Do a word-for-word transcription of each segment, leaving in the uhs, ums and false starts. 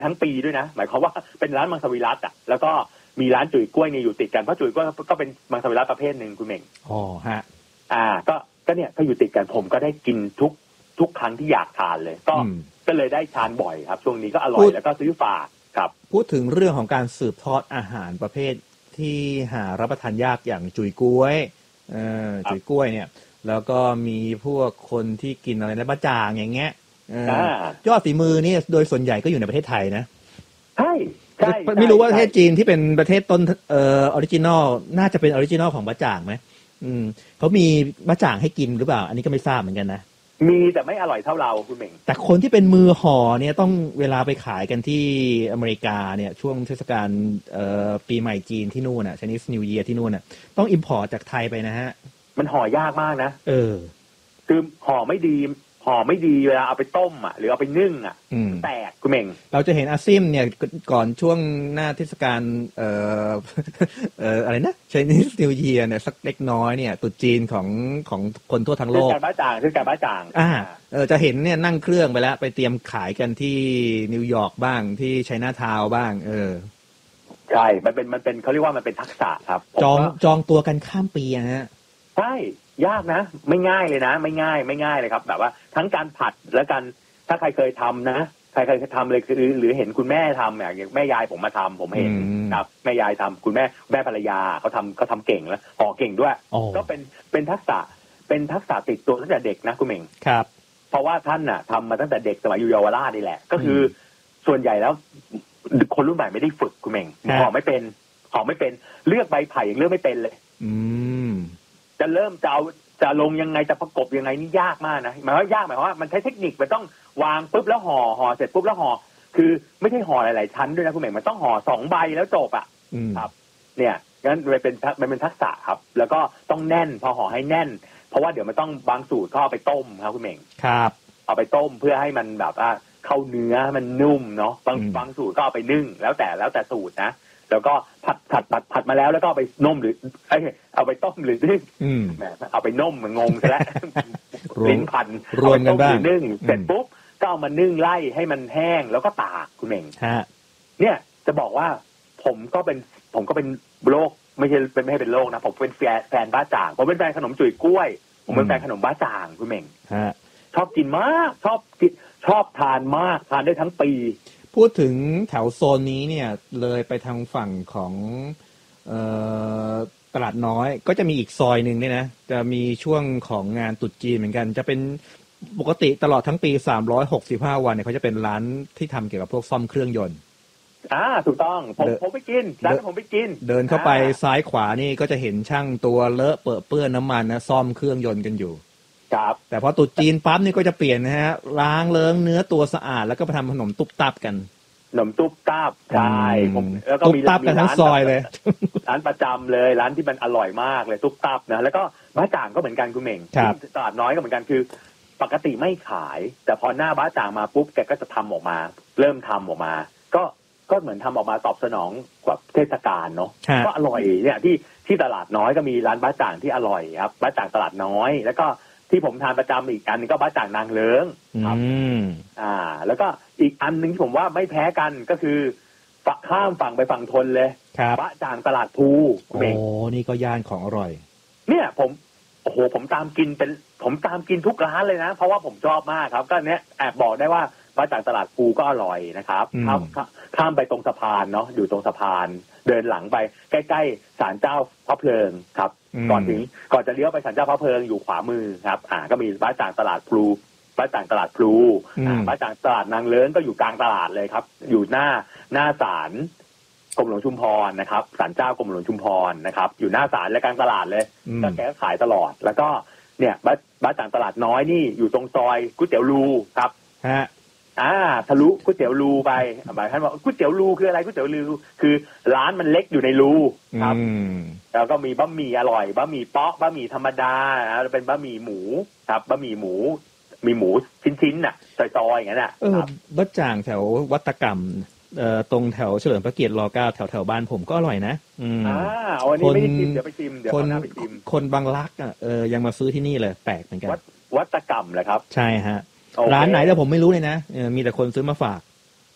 ทั้งปีด้วยนะหมายความว่าเป็นร้านมังสวิรัติอ่ะแล้วก็มีร้านจุ๋ยกล้วยเนี่ยอยู่ติดกันเพราะจุ๋ยกล้วยก็เป็นมังสวิรัติประเภทหนึ่งคุณเม่งอ๋อฮะอ่าก็ก็เนี่ยก็อยู่ติดกันผมก็ได้กินทุกทุกครั้งที่อยากทานเลยก็ก็เลยได้ทานบ่อยครับช่วงนี้ก็อร่อยแล้วก็ซื้อฝากครับพูดถึงเรื่องของการสืบทอดอาหารประเภทที่หารับประทานยากอย่างจุ๋ยกล้วยเอ่อจุ๋ยกล้วยเนี่ยแล้วก็มีพวกคนที่กินอะไรนะบะจ่างอย่างเงี้ยยอดฝีมือนี่โดยส่วนใหญ่ก็อยู่ในประเทศไทยนะใช่ใช่ไม่รู้ว่าประเทศจีนที่เป็นประเทศต้นเอ่อออริจินอลน่าจะเป็นออริจินอลของบะจ่างไหมอืมเขามีบะจ่างให้กินหรือเปล่าอันนี้ก็ไม่ทราบเหมือนกันนะมีแต่ไม่อร่อยเท่าเราคุณเม่งแต่คนที่เป็นมือห่อเนี่ยต้องเวลาไปขายกันที่อเมริกาเนี่ยช่วงเทศกาลเอ่อปีใหม่จีนที่นู่นน่ะ Chinese New Year ที่นู่นน่ะต้องอิมพอร์ตจากไทยไปนะฮะมันห่อยากมากนะเออคือห่อไม่ดีห่อไม่ดีเวลาเอาไปต้มอ่ะหรือเอาไปนึ่งอ่ะแตกคุณเม่งเราจะเห็นอาซิมเนี่ยก่อนช่วงหน้าเทศกาลเอ่อเอ่ออะไรนะ Chinese New Year เนี่ยสักเล็กน้อยเนี่ยตรุษจีนของของคนทั่วทั้งโลกเทศกาลบ้าจ่างเทศกาลบ้าจ่างอ่าเออจะเห็นเนี่ยนั่งเครื่องไปแล้วไปเตรียมขายกันที่นิวยอร์กบ้างที่ไชน่าทาวน์บ้างเออใช่มันเป็นมันเป็นเขาเรียกว่ามันเป็นทักษะครับจองจองตัวกันข้ามปีนะฮะใช่ยากนะไม่ง่ายเลยนะไม่ง่ายไม่ง่ายเลยครับแบบว่าทั้งการผัดและการถ้าใครเคยทำนะใครเคยทำเลยคือหรือเห็นคุณแม่ทำอย่างแม่ยายผมมาทำผมเห็นครับแม่ยายทำคุณแม่แม่ภรรยาเขาทำเขาทำเก่งแล้วห่อเก่งด้วยก็เป็นเป็นทักษะเป็นทักษะติดตัวตั้งแต่เด็กนะคุณเม่งครับเพราะว่าท่านน่ะทำมาตั้งแต่เด็กสมัยอยู่เยาวราชนี่แหละก็คือส่วนใหญ่แล้วคนรุ่นใหม่ไม่ได้ฝึกคุณเม่งห่อไม่เป็นห่อไม่เป็นเลือกใบไผ่ยังเลือกไม่เป็นเลยอืมจะเริ่มจะเอาจะลงยังไงจะประกบยังไงนี่ยากมากนะหมายว่ายากหมายความว่ามันใช้เทคนิคมันต้องวางปุ๊บแล้วห่อห่อเสร็จปุ๊บแล้วห่อคือไม่ใช่ห่อหลายๆชั้นด้วยนะคุณเม่งมันต้องห่อสองใบแล้วจบอ่ะครับเนี่ยงั้นมันเป็นมันเป็นทักษะครับแล้วก็ต้องแน่นพอห่อให้แน่นเพราะว่าเดี๋ยวมันต้องบางสูตรก็เอาไปต้มครับคุณเม่งครับเอาไปต้มเพื่อให้มันแบบว่าเข้าเนื้อมันนุ่มเนาะบางบางสูตรก็เอาไปนึ่งแล้วแต่แล้วแต่สูตรนะแล้วก็ผัดผัดผัดผัดมาแล้วแล้วก็เอาไปนุ่มหรือเอ้ยเอาไปต้มหรือนึ่งแหมเอาไปนุ่มมันงงซะแล้วลิ้นพันรวมกันบ้างนึ่งเสร็จปุ๊บก็เอามานึ่งไล่ให้มันแห้งแล้วก็ตากคุณเม่งเนี่ยจะบอกว่าผมก็เป็นผมก็เป็นโรคไม่ใช่เป็นไม่ใช่เป็นโรคนะผมเป็นแฟนแฟนบ้าจ่างผมเป็นแฟนขนมจุ๋ยกล้วยผมเป็นแฟนขนมบ้าจ่างคุณเม่งชอบกินมากชอบกินชอบทานมากทานได้ทั้งปีพูดถึงแถวโซนนี้เนี่ยเลยไปทางฝั่งของเอ่อตลาดน้อยก็จะมีอีกซอยหนึ่งเนี่ยนะจะมีช่วงของงานตรุษจีนเหมือนกันจะเป็นปกติตลอดทั้งปีสามร้อยหกสิบห้าวันเนี่ยเขาจะเป็นร้านที่ทำเกี่ยวกับพวกซ่อมเครื่องยนต์อ่าถูกต้องผมผมไปกินร้านผมไปกินเดินเข้าไปซ้ายขวานี่ก็จะเห็นช่างตัวเลอะเปื้อนเปื้อนน้ำมันนะซ่อมเครื่องยนต์กันอยู่ครับแต่พอตรุษจีนปั๊บนี่ก็จะเปลี่ยนนะฮะล้างเลิ้งเนื้อตัวสะอาดแล้วก็ไปทำขนมตุ๊บตับกันขนมตุ๊บตับใช่ผมแล้วก็มีตุ๊บตับกันทั้งซอยเลยร้านประจำเลยร้านที่มันอร่อยมากเลยตุ๊บตับนะแล้วก็บ้าจ่างก็เหมือนกันคุณเม่งตลาดน้อยก็เหมือนกันคือปกติไม่ขายแต่พอหน้าบ้าจ่างมาปุ๊บแกก็จะทำออกมาเริ่มทำออกมาก็ก็เหมือนทำออกมาตอบสนองกับเทศกาลเนาะก็อร่อยเนี่ยที่ที่ตลาดน้อยก็มีร้านบ้าจ่างที่อร่อยครับบ้าจ่างตลาดน้อยแล้วก็ที่ผมทานประจำอีกอันนึงก็บ้าจ่างนางเลิ้งครับอ่าแล้วก็อีกอันนึงที่ผมว่าไม่แพ้กันก็คือฝั่งข้ามฝั่งไปฝั่งทนเลยบ้าจ่างตลาดภูโอ้นี่ก็ย่านของอร่อยเนี่ยผมโอ้โหผมตามกินเป็นผมตามกินทุกร้านเลยนะเพราะว่าผมชอบมากครับก็เนี้ยแอบบอกได้ว่าบ้าจ่างตลาดภูก็อร่อยนะครับข้ามข้ามไปตรงสะพานเนาะอยู่ตรงสะพานเดินหลังไปใกล้ๆศาลเจ้าพระเพลิงครับก่อนถึงก่อนจะเลี้ยวไปศาลเจ้าพระเพลิงอยู่ขวามือครับอ่าก็มีบ้าจ่างตลาดพลูบ้าจ่างตลาดพลูอ่าบ้าจ่างตลาดนางเลิ้งก็อยู่กลางตลาดเลยครับอยู่หน้าหน้าศาลกรมหลวงชุมพรนะครับศาลเจ้ากรมหลวงชุมพรนะครับอยู่หน้าศาลและกลางตลาดเลยก็แกก็ขายตลอดแล้วก็เนี่ยบ้าบ้าจ่างตลาดน้อยนี่อยู่ตรงซอยก๋วยเตี๋ยวลูครับฮะอ่าทะลุก๋วยเตี๋ยวรูไปหมายท่านบอกก๋วยเตี๋ยวรูคืออะไรก๋วยเตี๋ยวรูคือร้านมันเล็กอยู่ในรูครับแล้วก็มีบะหมี่อร่อยบะหมี่เปาะบะหมี่ธรรมดาแล้วเป็นบะหมี่หมูครับบะหมี่หมูมีหมูชิ้นๆน่ะซอยๆอย่างนั้นน่ะเออบะจ่างแถววัตกรรมเอ่อตรงแถวเฉลิมพระเกียรติรเก้าแถวแถวบ้านผมก็อร่อยนะอืมอ่าวันนี้ไม่ได้ชิมเดี๋ยวไปชิมเดี๋ยวคนไปชิมคนบางรักอ่ะเออยังมาซื้อที่นี่เลยแปลกเหมือนกันวัตกรรมเหรอครับใช่ฮะร้านไหนแต่ผมไม่รู้เลยนะมีแต่คนซื้อมาฝาก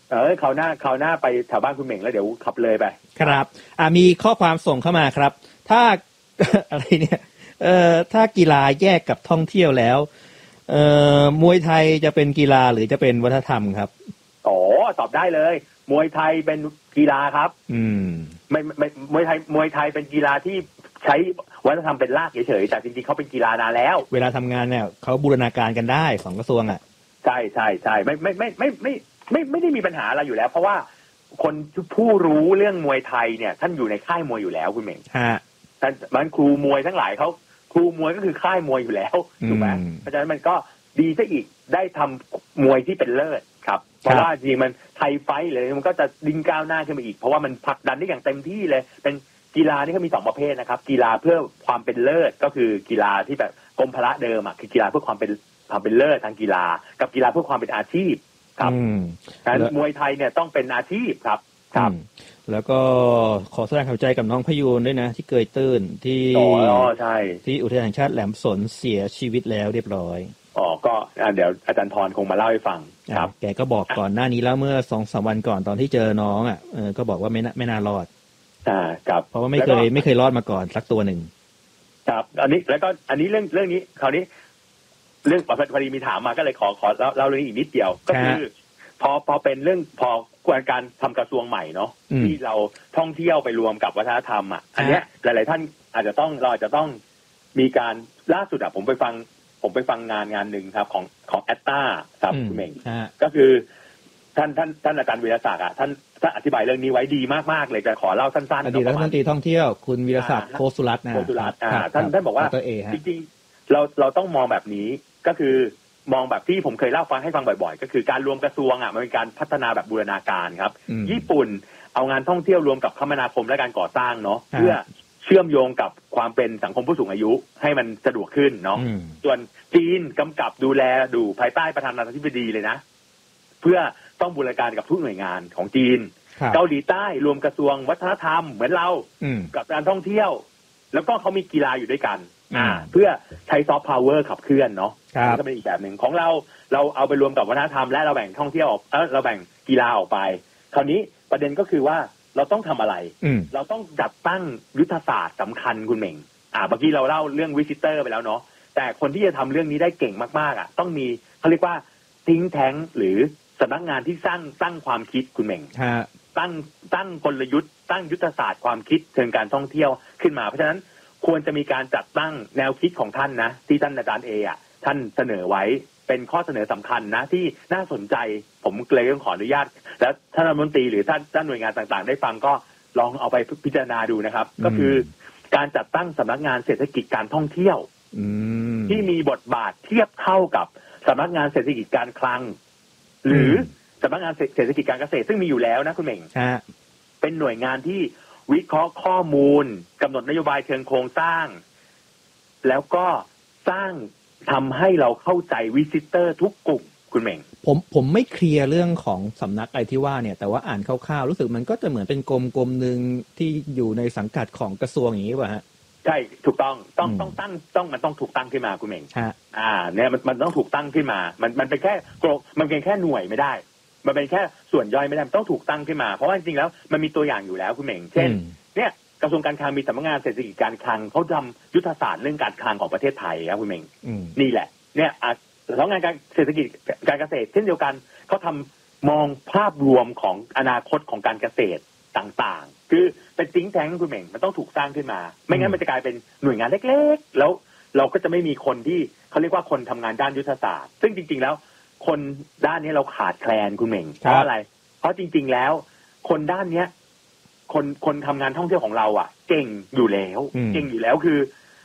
เออคราวหน้าคราวหน้าไปแถวบ้านคุณเหม่งแล้วเดี๋ยวขับเลยไปครับอ่ามีข้อความส่งเข้ามาครับถ้า อะไรเนี่ยเอ่อถ้ากีฬาแยกกับท่องเที่ยวแล้วเอ่อมวยไทยจะเป็นกีฬาหรือจะเป็นวัฒนธรรมครับอ๋อตอบได้เลยมวยไทยเป็นกีฬาครับอืมไม่ไม่มวยไทยมวยไทยเป็นกีฬาที่ใช้วัฒนธรรมเป็นรากเฉยๆแต่จริงๆเขาเป็นกีฬานานแล้วเวลาทำงานเนี่ยเขาบูรณาการกันได้สองกระทรวงอ่ะใช่ใช่ใช่ไม่ไม่ไม่ไม่ไม่ไม่ไม่ได้มีปัญหาอะไรอยู่แล้วเพราะว่าคนผู้รู้เรื่องมวยไทยเนี่ยท่านอยู่ในค่ายมวยอยู่แล้วคุณเหม่งฮะท่านมันครูมวยทั้งหลายเขาครูมวยก็คือค่ายมวยอยู่แล้วถูกไหมเพราะฉะนั้นมันก็ดีซะอีกได้ทำมวยที่เป็นเลิศครับเพราะว่าจริงมันไทยไฟท์เลยมันก็จะดิ้งก้าวหน้าขึ้นมาอีกเพราะว่ามันผลักดันได้อย่างเต็มที่เลยเป็นกีฬานี่ก็มีสองประเภทนะครับกีฬาเพื่อความเป็นเลิศก็คือกีฬาที่แบบกรมพละเดิมอ่ะคือกีฬาเพื่อความเป็นความเป็นเลิศทางกีฬากับกีฬาเพื่อความเป็นอาชีพครับดังนั้นมวยไทยเนี่ยต้องเป็นอาชีพครับครับแล้วก็ขอแสดงความใจกับน้องพยูนด้วยนะที่เกยตื้นที่ที่อุทยานแห่งชาติแหลมสนเสียชีวิตแล้วเรียบร้อยอ๋อก็เดี๋ยวอาจารย์พรคงมาเล่าให้ฟังครับแกก็บอกก่อนหน้านี้แล้วเมื่อสองสามวันก่อนตอนที่เจอน้องอ่ะเออก็บอกว่าไม่น่าไม่น่ารอดอ่าครับเพราะว่าไม่เคยไม่เคยรอดมาก่อนสักตัวหนึ่งครับอันนี้แล้วก็อันนี้เรื่องเรื่องนี้คราวนี้เรื่องพอดีมีถามมาก็เลยขอขอเล่าเรื่องนี้อีกนิดเดียวก็คือพอพอเป็นเรื่องพอการทำกระทรวงใหม่เนาะที่เราท่องเที่ยวไปรวมกับวัฒนธรรมอ่ะอันเนี้ยหลายๆท่านอาจจะต้องเราอาจจะต้องมีการล่าสุดอ่ะผมไปฟังผมไปฟังงานงานหนึ่งครับของของแอตตาครับคุณเม่งก็คือท่านท่านท่านอาจารย์วีรศักดิ์อ่ะท่านท่านอธิบายเรื่องนี้ไว้ดีมากๆเลยจะขอเล่าสั้นๆอดีตรัฐมนตรีท่องเที่ยวคุณวีรศักดิ์โคสุรัตน์นะโคสุรัตน์อ่าท่านท่านบอกว่าจริงๆเราเราต้องมองแบบนี้ก็คือมองแบบที่ผมเคยเล่าฟังให้ฟังบ่อยๆก็คือการรวมกระทรวงอ่ะมันเป็นการพัฒนาแบบบูรณาการครับญี่ปุ่นเอางานท่องเที่ยวรวมกับคมนาคมและการก่อสร้างเนาะเพื่อเชื่อมโยงกับความเป็นสังคมผู้สูงอายุให้มันสะดวกขึ้นเนาะส่วนจีนกำกับดูแลดูภายใต้ประธานาธิบดีเลยนะเพื่อต้องบูรณาการกับทุกหน่วยงานของจีนเกาหลีใต้รวมกระทรวงวัฒนธรรมเหมือนเรากับการท่องเที่ยวแล้วก็เขามีกีฬาอยู่ด้วยกันอ่าเพื่อใช้ซอฟต์พาวเวอร์ขับเคลื่อนเนาะก็เป็นอีกแบบหนึ่งของเราเราเอาไปรวมกับวัฒนธรรมและเราแบ่งท่องเที่ยวออกเออเราแบ่งกีฬาออกไปคราวนี้ประเด็นก็คือว่าเราต้องทำอะไรเราต้องจัดตั้งยุทธศาสตร์สำคัญคุณเหม่งอ่าเมื่อกี้เราเล่าเรื่องวิสิเตอร์ไปแล้วเนาะแต่คนที่จะทำเรื่องนี้ได้เก่งมากๆอ่ะต้องมีเขาเรียกว่าthink tankหรือสำนักงานที่สร้างสร้างความคิดคุณเหม่งตั้งตั้งกลยุทธ์ตั้งยุทธศาสตร์ความคิดเชิงการท่องเที่ยวขึ้นมาเพราะฉะนั้นควรจะมีการจัดตั้งแนวคิดของท่านนะที่ท่านอาจารย์เออ่ะท่านเสนอไว้เป็นข้อเสนอสำคัญนะที่น่าสนใจผมเลยต้องขออนุญาตแล้วท่านรัฐมนตรีหรือท่านท่านหน่วยงานต่างๆได้ฟังก็ลองเอาไปพิจารณาดูนะครับก็คือการจัดตั้งสำนักงานเศรษฐกิจการท่องเที่ยวที่มีบทบาทเทียบเท่ากับสำนักงานเศรษฐกิจการคลังหรือสำนักงานเศรษฐกิจการเกษตรซึ่งมีอยู่แล้วนะคุณเหม่งเป็นหน่วยงานที่วิเคราะห์ข้อมูลกำหนดนโยบายเชิงโครงสร้างแล้วก็สร้างทำให้เราเข้าใจวิสิเตอร์ทุกกลุ่มคุณเหม่งผมผมไม่เคลียร์เรื่องของสำนักอะไรที่ว่าเนี่ยแต่ว่าอ่านคร่าวๆรู้สึกมันก็จะเหมือนเป็นกรมกรมหนึ่งที่อยู่ในสังกัดของกระทรวงอย่างนี้ป่ะฮะใช่ถูกต้องต้องต้องตั้งต้องมันต้องถูกตั้งขึ้นมาคุณเหม่งอ่าเนี่ยมันมันต้องถูกตั้งขึ้นมามันมันเป็นแค่โกรมันเป็นแค่หน่วยไม่ได้มันเป็นแค่ส่วนย่อยไม่ได้มันต้องถูกตั้งขึ้นมาเพราะว่าจริงๆแล้วมันมีตัวอย่างอยู่แล้วคุณเหม่งเช่นเนี่ยกระทรวงการคลังมีสำนักงานเศรษฐกิจการคลังเขาทำยุทธศาสตร์เรื่องการคลังของประเทศไทยครับคุณเหม่งนี่แหละเนี่ยสำนักงานการเศรษฐกิจการเกษตรเช่นเดียวกันเขาทำมองภาพรวมของอนาคตของการเกษตรต่างๆคือเป็นthink tankคุณเหม่งมันต้องถูกสร้างขึ้นมาไม่งั้นมันจะกลายเป็นหน่วยงานเล็กๆแล้วเราก็จะไม่มีคนที่เขาเรียกว่าคนทำงานด้านยุทธศาสตร์ซึ่งจริงๆแล้วคนด้านนี้เราขาดแคลนคุณเหม่งเพราะอะไรเพราะจริงๆแล้วคนด้านเนี้ยคนคนทำงานท่องเที่ยวของเราอ่ะเก่งอยู่แล้วเก่งอยู่แล้วคือ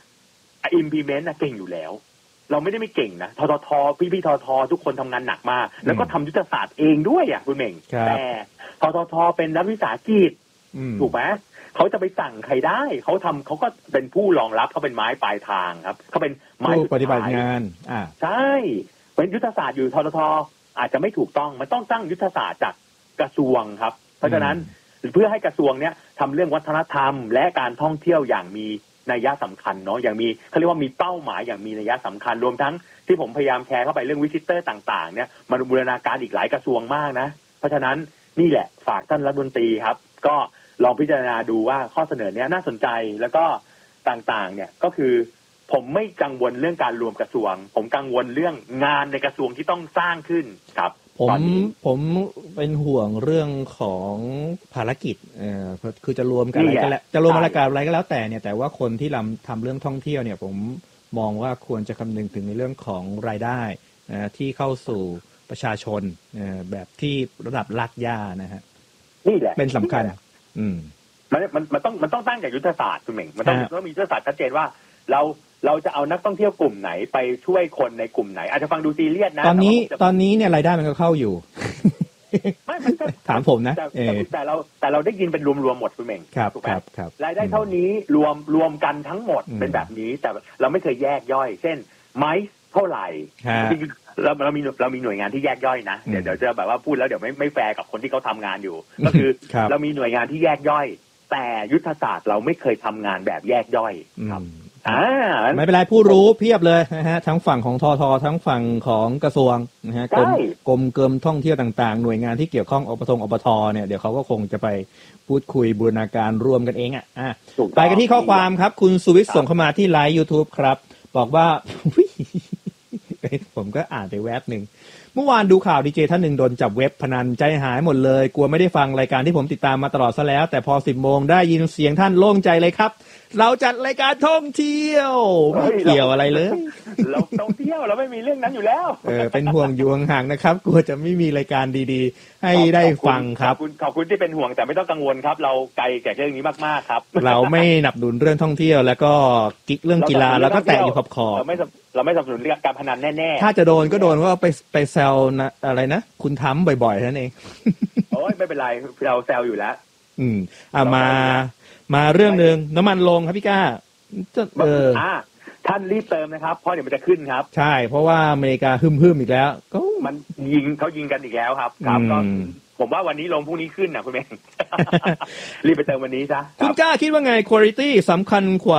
implement นะเก่งอยู่แล้วเราไม่ได้ไม่เก่งนะทททพี่พี่ทททุกคนทำงานหนักมากแล้วก็ทำยุทธศาสตร์เองด้วยอ่ะคุณเหม่งแต่ทททเป็นรัฐวิสาหกิจถูกไหมเขาจะไปสั่งใครได้เขาทำเขาก็เป็นผู้รองรับเขาเป็นไม้ปลายทางครับเขาเป็นไม้ปฏิบัติงานอ่าใช่เป็นยุทธศาสตร์อยู่ทททอาจจะไม่ถูกต้องมันต้องตั้งยุทธศาสตร์จากกระทรวงครับเพราะฉะนั้นเพื่อให้กระทรวงเนี้ยทำเรื่องวัฒนธรรมและการท่องเที่ยวอย่างมีนัยสำคัญเนาะอย่างมีเขาเรียกว่ามีเป้าหมายอย่างมีนัยสำคัญรวมทั้งที่ผมพยายามแชร์เข้าไปเรื่องวิสิเตอร์ต่างๆเนี่ยมันบูรณาการอีกหลายกระทรวงมากนะเพราะฉะนั้นนี่แหละฝากท่านรัฐมนตรีครับก็ลองพิจารณาดูว่าข้อเสนอเนี้ยน่าสนใจแล้วก็ต่างๆเนี่ยก็คือผมไม่กังวลเรื่องการรวมกระทรวงผมกังวลเรื่องงานในกระทรวงที่ต้องสร้างขึ้นครับผมผมเป็นห่วงเรื่องของภารกิจเอ่อคือจะรวมกันอะไรก็แล้วจะรวมอะไรกันอะไรก็แล้วแต่เนี่ยแต่ว่าคนที่ทำทำเรื่องท่องเที่ยวเนี่ยผมมองว่าควรจะคำนึงถึงในเรื่องของรายได้ที่เข้าสู่ประชาชนแบบที่ระดับรากหญ้านะฮะนี่แหละเป็นสำคัญอืมมันมันมันต้องมันต้องตั้งจากยุทธศาสตร์คุณเหม่งมันต้องต้องมียุทธศาสตร์ชัดเจนว่าเราเราจะเอานักท่องเที่ยวกลุ่มไหนไปช่วยคนในกลุ่มไหนอาจจะฟังดูซีเรียสนะตอนนี้ตอนนี้เนี่ยรายได้มันก็เข้าอยู่ไม่มันก็ถามผมนะแต่เราแต่เราได้ยินเป็นรวมๆหมดคุณเหม่งถูกไหมรายได้เท่านี้รวมรวมกันทั้งหมดเป็นแบบนี้แต่เราไม่เคยแยกย่อยเช่นไม้เท่าไหร่เราเรามีเรามีหน่วยงานที่แยกย่อยนะเดี๋ยวเดี๋ยวจะแบบว่าพูดแล้วเดี๋ยวไม่ไม่แฟร์กับคนที่เขาทางานอยู่ก็คือเรามีหน่วยงานที่แยกย่อยแต่ยุทธศาสตร์เราไม่เคยทำงานแบบแยกย่อยครับอ่าไม่เป็นไรผู้รู้เพียบเลยนะฮะทั้งฝั่งของทททั้งฝั่งของกระทรวงนะฮะกรมกรมเกิมท่องเที่ยวต่างๆหน่วยงานที่เกี่ยวข้องอปทอปทเนี่ยเดี๋ยวเขาก็คงจะไปพูดคุยบูรณาการร่วมกันเองอ่ะอ่ะไปกันที่ข้อความครับคุณสุวิทย์ส่งเข้ามาที่ไลฟ์ YouTube ครับบอกว่า ผมก็อ่านไปแวบหนึ่งเมื่อวานดูข่าวดีเจท่านหนึ่งโดนจับเว็บพนันใจหายหมดเลยกลัวไม่ได้ฟังรายการที่ผมติดตามมาตลอดซะแล้วแต่พอสิบโมงได้ยินเสียงท่านโล่งใจเลยครับเราจัดรายการท่องเที่ยวไม่เกี่ยวอะไรเลยเราท่องเที่ยวเราไม่มีเรื่องนั้นอยู่แล้วเออเป็นห่วงอยู่ห่างๆนะครับกลัวจะไม่มีรายการดีๆให้ได้ฟังครับขอบคุณขอบคุณที่เป็นห่วงแต่ไม่ต้องกังวลครับเราไกลแก่เรื่องนี้มากๆครับเราไม่หนับหนุนเรื่องท่องเที่ยวแล้วก็กิ๊กเรื่องกีฬาแล้วก็แตะอยู่ขอบขอบเราไม่เราไม่สนับสนุนเรื่องการพนันแน่ๆถ้าจะโดนก็โดนว่าไปไปแซวนะอะไรนะคุณทำบ่อยๆนั่นเองโอ้ยไม่เป็นไรเราแซวอยู่แล้วอืมอ่ะมามาเรื่องนึงน้ำมันลงครับพี่ก้าเออท่านรีบเติมนะครับเพราะเดี๋ยวมันจะขึ้นครับใช่เพราะว่าอเมริกาฮึ่มๆอีกแล้วก็มันยิงเขายิงกันอีกแล้วครับครับก็ผมว่าวันนี้ลงพรุ่งนี้ขึ้นนะคุณเมงรีบไปเติมวันนี้ซะคุณก้าคิดว่าไง quality สำคัญกว่า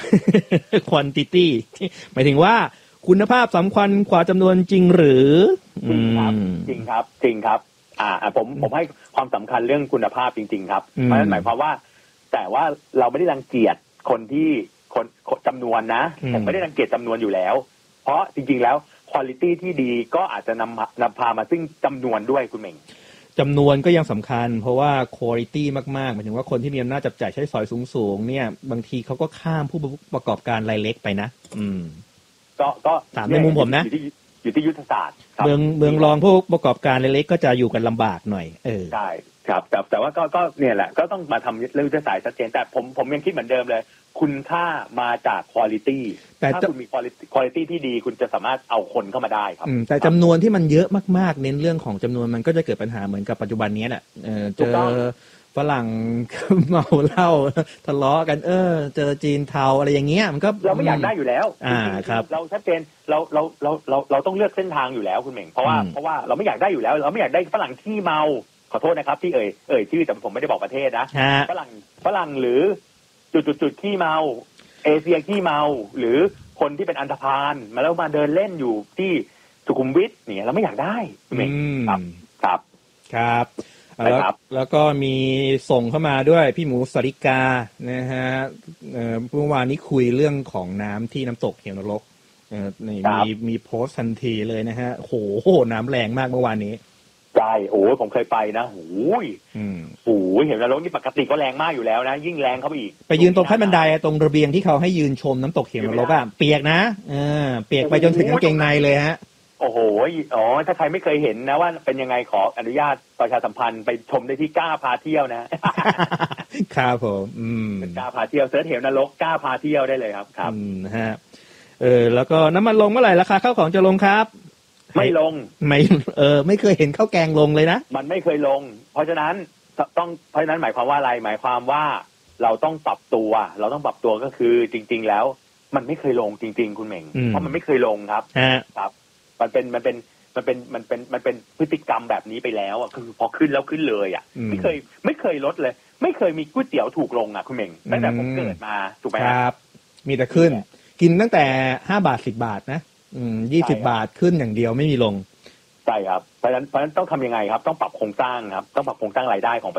quantity หมายถึงว่าคุณภาพสำคัญกว่าจำนวนจริงหรือจริงครับจริงครับจริงครับอ่าผมผมให้ความสำคัญเรื่องคุณภาพจริงๆครับเพราะฉะนั้นหมายความว่าแต่ว่าเราไม่ได้รังเกียจคนที่คนจำนวนนะผมไม่ได้รังเกียจจำนวนอยู่แล้วเพราะจริงๆแล้วคุณภาพที่ดีก็อาจจะนำนำพามาซึ่งจำนวนด้วยคุณเม่งจำนวนก็ยังสำคัญเพราะว่าคุณภาพมากๆหมายถึงว่าคนที่มีอำนาจจับจ่ายใช้สอยสูงๆเนี่ยบางทีเขาก็ข้ามผู้ประกอบการรายเล็กไปนะอืมก็ก็ถามในมุมผมนะอยู่ที่ยุทธศาสตร์เมืองเมืองรองผู้ประกอบการเล็กๆก็จะอยู่กันลำบากหน่อยเออใช่ครับแต่แต่ว่าก็ก็เนี่ยแหละก็ต้องมาทำเรื่องยุทธศาสตร์ชัดเจนแต่ผมผมยังคิดเหมือนเดิมเลยคุณค่ามาจากคุณภาพถ้าคุณมีคุณภาพที่ดีคุณจะสามารถเอาคนเข้ามาได้ครับแต่จำนวนที่มันเยอะมากๆเน้นเรื่องของจำนวนมันก็จะเกิดปัญหาเหมือนกับปัจจุบันนี้แหละเออเจอฝรั่งเมาเหล้าทะเลาะกันเออเจอจีนเทาอะไรอย่างเงี้ยมันก็เราไม่อยากได้อยู่แล้วอ่าครับเราชัดเจนเราเราเราเราเราต้องเลือกเส้นทางอยู่แล้วคุณเหม่งเพราะว่าเพราะว่าเราไม่อยากได้อยู่แล้วเราไม่อยากได้ฝรั่งที่เมาขอโทษนะครับที่เอ่ยเอ่ยชื่อแต่ผมไม่ได้บอกประเทศนะฝรั่งฝรั่งหรือจุดจุดจุดที่เมาเอเชียที่เมาหรือคนที่เป็นอันธพาลมาแล้วมาเดินเล่นอยู่ที่สุขุมวิทเนี่ยเราไม่อยากได้คุณเหม่งครับครับครับแล้วแล้วก็มีส่งเข้ามาด้วยพี่หมูสริกานะฮะเมื่อวานนี้คุยเรื่องของน้ำที่น้ำตกเหวนรกนี่มีมีโพสต์ทันทีเลยนะฮะโหน้ำแรงมากเมื่อวานนี้ใช่โอ้ผมเคยไปนะโอ้ยโอ้ยเหวนรกนี่ปกติก็แรงมากอยู่แล้วนะยิ่งแรงเข้าไปอีกไปยืนตรงขั้นบันไดตรงระเบียงที่เขาให้ยืนชมน้ำตกเหวนรกอ่ะเปียกนะเออเปียกไปจนถึงกางเกงในเลยฮะโอ้โหอ๋อถ้าใครไม่เคยเห็นนะว่าเป็นยังไงขออนุญาตประชาสัมพันธ์ไปชมได้ที่ก้าพาเที่ยวนะครับผมอืมก้าพาเที่ยวเสิร์ชเหวนรกก้าพาเที่ยวได้เลยครับครับฮะเออแล้วก็น้ำมันลงเมื่อไหร่ราคาข้าวของจะลงครับไม่ลงไม่เออไม่เคยเห็นข้าวแกงลงเลยนะมันไม่เคยลงเพราะฉะนั้นต้องเพราะฉะนั้นหมายความว่าอะไรหมายความว่าเราต้องปรับตัวเราต้องปรับตัวก็คือจริงๆแล้วมันไม่เคยลงจริงๆคุณเหม่งเพราะมันไม่เคยลงครับครับมันเป็นมันเป็นมันเป็นมันเป็นมันเป็นพฤติกรรมแบบนี้ไปแล้วอ่ะคือพอขึ้นแล้วขึ้นเลยอ่ะไม่เคยไม่เคยลดเลยไม่เคยมีก๋วยเตี๋ยวถูกลงอ่ะคุณเหม่งตั้งแต่ผมเกิดมาถูกไหมครับมีแต่ขึ้นกินตั้งแต่ห้าบาทสิบบาทนะอืมยี่สิบบาทขึ้นอย่างเดียวไม่มีลงใช่ครับเพราะฉะนั้นเพราะฉะนั้นต้องทำยังไงครับต้องปรับโครงสร้างครับต้องปรับโครงสร้างรายได้ของ